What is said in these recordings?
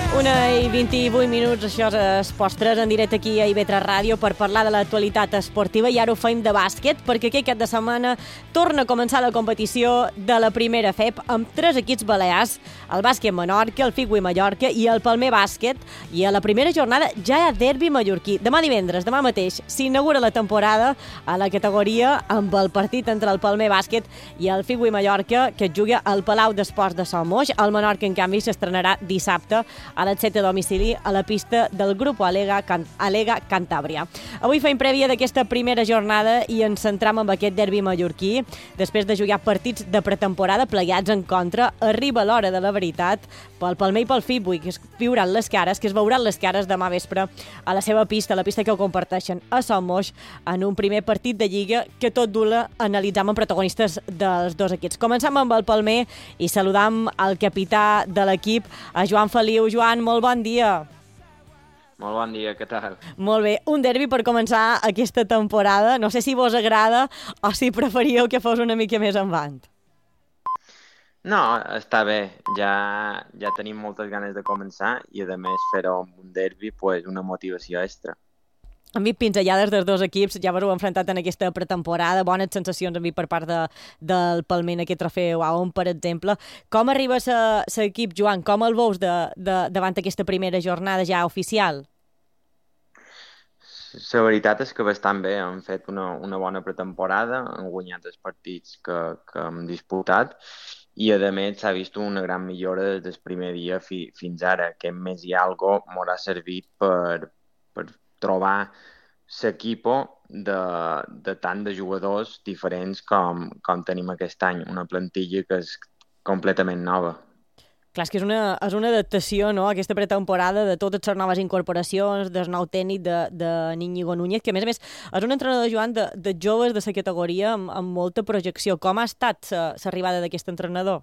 1:28, això és Esports 3 en directe aquí a IB3 Ràdio per parlar de l'actualitat esportiva i ara ho fem de bàsquet perquè aquest cap de setmana torna a començar la competició de la primera FEP amb 3 equips balears, el bàsquet Menorca, el Figui Mallorca i el Palmer Bàsquet, i a la primera jornada ja hi ha derbi mallorquí. Demà divendres, demà mateix, s'inaugura la temporada a la categoria amb el partit entre el Palmer Bàsquet i el Figui Mallorca que es juga al Palau d'Esports de Salmoix. El Menorca, en canvi, s'estrenarà dissabte a les 7 a domicili a la pista del Grupo Alega Cantàbria. Avui fem prèvia d'aquesta primera jornada i ens centram en aquest derbi mallorquí. Després de jugar partits de pretemporada plegats en contra, arriba l'hora de la veritat pel Palmer i pel Figui, que es veuran les cares demà vespre a la seva pista, la pista que ho comparteixen a Salmoix, en un primer partit de Lliga que tot dura analitzam amb protagonistes dels dos equips. Començam amb el Palmer i saludam al capità de l'equip, a Joan Feliu. Joan, molt bon dia. Molt bon dia, què tal? Molt bé, un derbi per començar aquesta temporada. No sé si vos agrada o si preferíeu que fos una mica més avant. No, està bé. Ja tenim moltes ganes de començar i, a més, fer-ho amb un derbi, pues, una motivació extra. Han vist pinzellades dels dos equips, ja vos heu enfrontat en aquesta pretemporada, bones sensacions han vist per part del Palmer en aquest trofeu AOM, per exemple. Com arriba l'equip, Joan? Com el veus davant aquesta primera jornada ja oficial? La veritat és que bastant bé. Hem fet una bona pretemporada, hem guanyat els partits que hem disputat i, a més, s'ha vist una gran millora des del primer dia fins ara. Aquest mes i algo m'haurà servit per trobar l'equipo de tant de jugadors diferents com tenim aquest any. Una plantilla que és completament nova. Clar, és que és una adaptació, no?, aquesta pretemporada de totes les noves incorporacions, del nou tècnic de Íñigo Núñez, que a més és un entrenador, Joan, de joves de la categoria amb molta projecció. Com ha estat l'arribada d'aquest entrenador?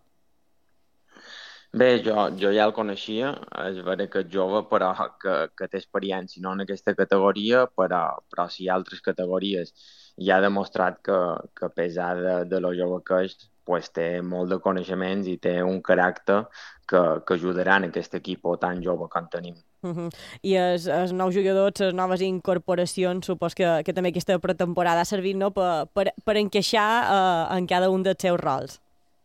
Bé, jo ja el coneixia, és vera que és jove, però que té experiència, no en aquesta categoria, però sí altres categories. I ha demostrat que a pesar de lo jove que és, pues, té molt de coneixements i té un caràcter que ajudarà en aquest equip tan jove com tenim. I els nous jugadors, les noves incorporacions, supos que també aquesta pretemporada ha servit, no?, per encaixar en cada un dels seus rols.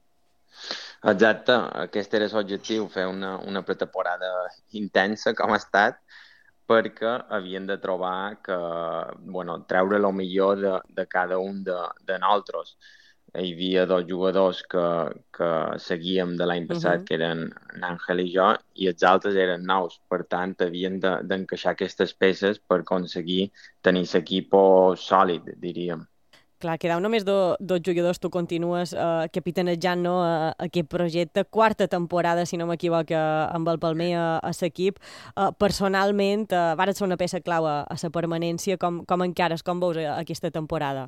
Exacte, aquest era l'objectiu, fer una pretemporada intensa com ha estat, perquè havien de trobar treure el millor de cada un de nosaltres. Hi havia 2 jugadors que seguíem de l'any passat, que eren l'Àngel i jo, i els altres eren nous. Per tant, havien d'encaixar aquestes peces per aconseguir tenir l'equip sòlid, diríem. Clar, quedau només 2 jugadors, tu continues capitanejant, no, aquest projecte. 4ª temporada, si no m'equivoc, amb el Palmer a l'equip. Personalment, vares ser una peça clau a la permanència. Com encares, com veus aquesta temporada?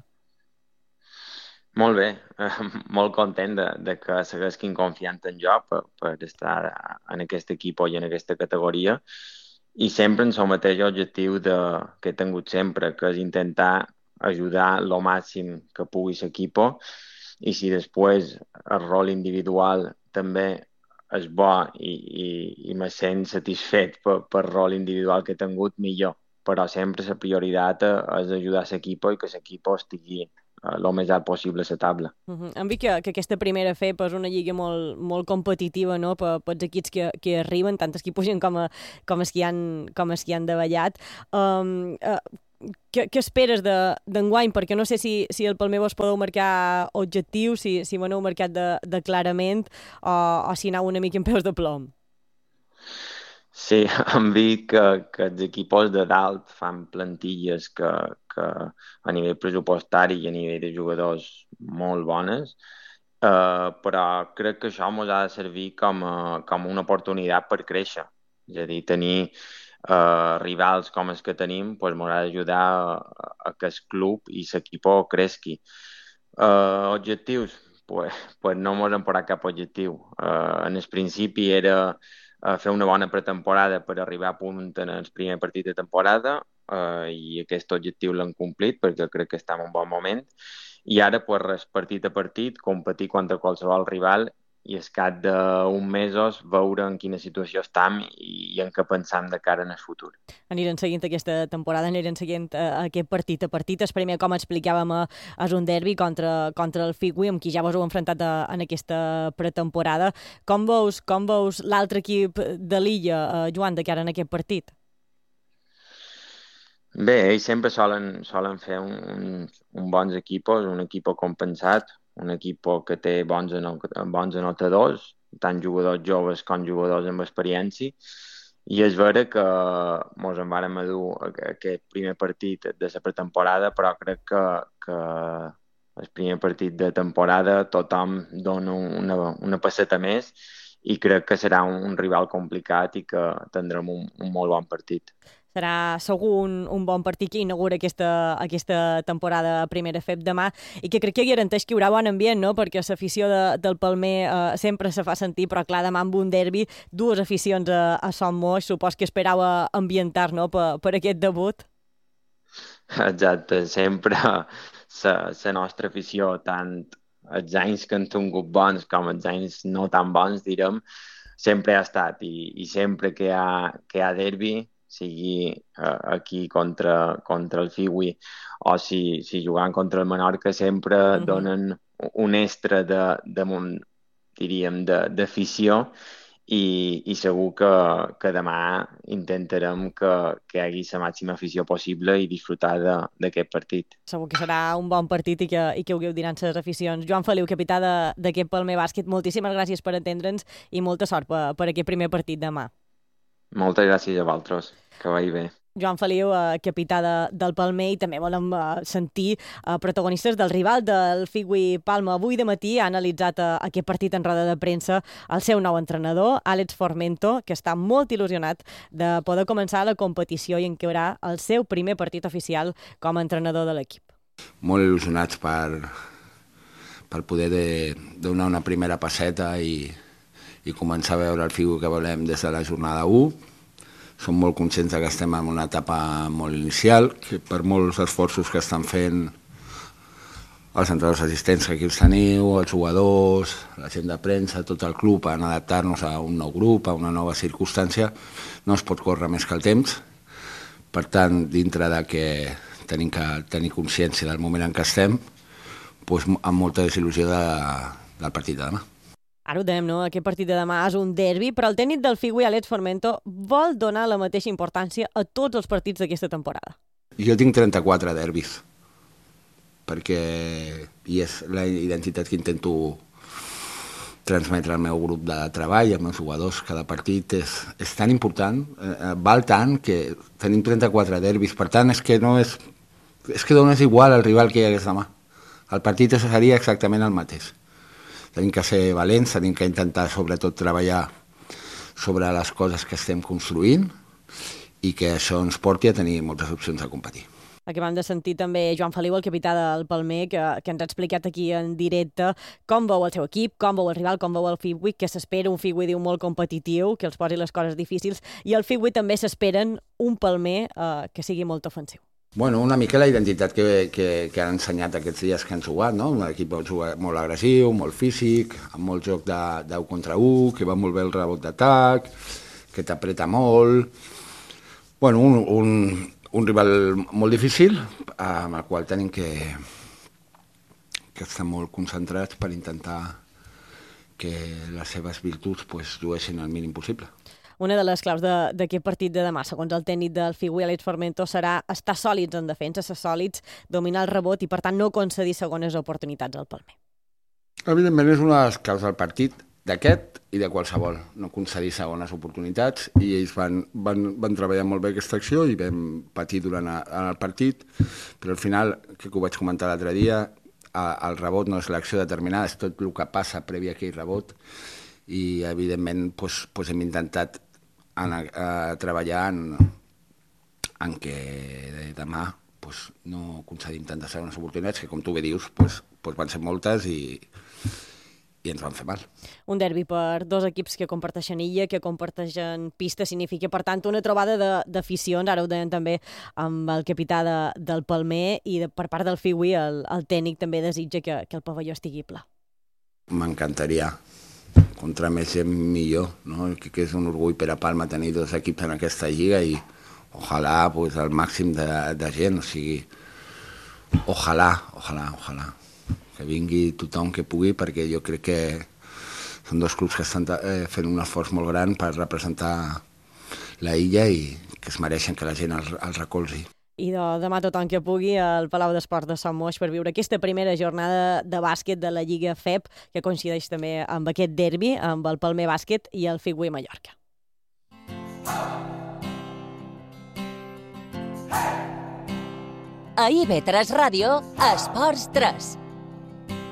Molt bé, molt content de que segueixin confiant en jo per estar en aquest equip i en aquesta categoria. I sempre en el mateix objectiu que he tingut sempre, que és intentar ajudar el màxim que pugui l'equip, i si després el rol individual també és bo i me sent satisfet per rol individual que he tingut, millor. Però sempre la prioritat és ajudar l'equip i que l'equip estigui el més alt possible a la taula. Hem vist que aquesta primera FEP és una lliga molt competitiva, no?, pels equips que arriben, tant els que pugen com els que hi han davallat. Què esperes d'enguany? Perquè no sé si el Palmer vos podeu marcar objectius, si m'aneu marcat de clarament, o si aneu una mica en peus de plom. Sí, hem vist que els equips de dalt fan plantilles que a nivell pressupostari i a nivell de jugadors molt bones, però crec que això ens ha de servir com una oportunitat per créixer. És a dir, tenir rivals com els que tenim ens ha d'ajudar a que el club i l'equip creixi. Objectius? Pues no ens hem posat cap objectiu. En el principi era fer una bona pretemporada per arribar a punt en el primer partit de temporada, i aquest objectiu l'hem complit perquè crec que estem en un bon moment. I ara, pues, res, partit a partit, competir contra qualsevol rival i al cap d'uns mesos veure en quina situació estem i en què pensam de cara en el futur. Anirem seguint aquesta temporada, anirem seguint aquest partit a partit. El primer, com explicàvem, és un derbi contra el Figui, amb qui ja vos heu enfrontat en aquesta pretemporada. Com veus l'altre equip de l'illa, Joan, de cara en aquest partit? Bé, ells sempre solen fer un bons equipos, un equip compensat, un equip que té bons anotadors, tant jugadors joves com jugadors amb experiència, i és vera que mos en vàrem dur aquest primer partit de la pretemporada, però crec que el primer partit de temporada tothom dona una passeta més i crec que serà un rival complicat i que tindrem un molt bon partit. Serà segur un bon partit que inaugura aquesta temporada primera FEP demà i que crec que garanteix que hi haurà bon ambient, no? Perquè l'afició del Palmer sempre se fa sentir, però clar, demà amb un derbi, dues aficions a Son Moix, supos que esperava ambientar, no?, per aquest debut. Exacte, sempre la nostra afició, tant els anys que han tingut bons com els anys no tan bons, direm, sempre ha estat i sempre que hi ha derbi, sigui aquí contra el Figui o si jugant contra el Menorca, sempre donen un extra diríem, d'afició i segur que demà intentarem que hi hagi la màxima afició possible i disfrutar d'aquest partit. Segur que serà un bon partit i que ho diran les aficions. Joan Feliu, capità d'aquest Palmer Bàsquet, moltíssimes gràcies per entendre'ns i molta sort per aquest primer partit demà. Moltes gràcies a vosaltres, que vagi bé. Joan Feliu, capità del Palmer, i també volem sentir protagonistes del rival del Figui Palma. Avui de matí ha analitzat aquest partit en roda de premsa el seu nou entrenador, Àlex Formento, que està molt il·lusionat de poder començar la competició i en què haurà el seu primer partit oficial com a entrenador de l'equip. Molt il·lusionats per poder donar una primera passeta i començar a veure el Figui que volem des de la jornada 1. Som molt conscients que estem en una etapa molt inicial, que per molts esforços que estan fent els entrenadors assistents que aquí els teniu, els jugadors, la gent de premsa, tot el club, en adaptar-nos a un nou grup, a una nova circumstància, no es pot córrer més que el temps. Per tant, dintre de que tenim que tenir consciència del moment en què estem, doncs amb molta desil·lusió del partit de demà. Ara ho dèiem, no? Aquest partit de demà és un derbi, però el tècnic del Figui, Àlex Formento, vol donar la mateixa importància a tots els partits d'aquesta temporada. Jo tinc 34 derbis, perquè és la identitat que intento transmetre al meu grup de treball, als meus jugadors. Cada partit és tan important, val tant que tenim 34 derbis, per tant és que dones igual al rival que hi hagués demà. El partit seria exactament el mateix. Tenim que ser valents, tenim que intentar sobretot treballar sobre les coses que estem construint i que això ens porti a tenir moltes opcions de competir. Acabem de sentir també Joan Feliu, el capità del Palmer, que ens ha explicat aquí en directe com veu el seu equip, com veu el rival, com veu el Figui, que s'espera un Figui, diu, molt competitiu, que els posi les coses difícils, i el Figui també s'esperen un Palmer que sigui molt ofensiu. Bueno, una mica la identitat que han ensenyat aquests dies que han jugat, no? Un equip molt agressiu, molt físic, amb molt joc de 10 contra 1, que va molt bé el rebot d'atac, que t'apreta molt. Bueno, un rival molt difícil, amb el qual tenim que estar molt concentrats per intentar que les seves virtuts llueixin el mínim possible. Una de les claus d'aquest partit de demà, segons el tècnic del Figui, Àlex Formento, serà estar sòlids en defensa, ser sòlids, dominar el rebot i, per tant, no concedir segones oportunitats al Palmer. Evidentment, és una de les claus del partit, d'aquest i de qualsevol. No concedir segones oportunitats, i ells van treballar molt bé aquesta acció i vam patir durant el partit, però al final, que ho vaig comentar l'altre dia, el rebot no és l'acció determinada, és tot el que passa previ a aquell rebot, i evidentment hem intentat treballar en que demà no concedim tantes segones oportunitats, que com tu bé dius van ser moltes i ens van fer mal. Un derbi per dos equips que comparteixen illa, que comparteixen pista, significa, per tant, una trobada d'aficions. Ara ho deien també amb el capità del Palmer, i per part del Figui el tècnic també desitja que el pavelló estigui ple. M'encantaria contra més gent millor, no? Que és un orgull per a Palma tenir 2 equips en aquesta lliga i ojalà pues, el màxim de gent, o sigui, ojalà, que vingui tothom que pugui, perquè jo crec que són 2 clubs que estan fent un esforç molt gran per representar la illa i que es mereixen que la gent els recolzi. I demà tothom que pugui al Palau d'Esports de Sant Moix per viure aquesta primera jornada de bàsquet de la Lliga FEB, que coincideix també amb aquest derbi, amb el Palmer Bàsquet i el Figui Mallorca. A IB3 Ràdio, Esports 3.